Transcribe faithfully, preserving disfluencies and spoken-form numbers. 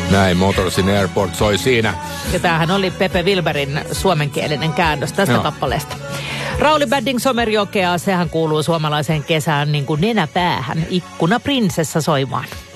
Näin, Motors in Airport soi siinä. Ja tämähän oli Pepe Wilberin suomenkielinen käännös tästä no. kappaleesta. Rauli Badding Somerjokea, sehän kuuluu suomalaiseen kesään niin kuin nenäpäähän. Ikkuna prinsessa soimaan.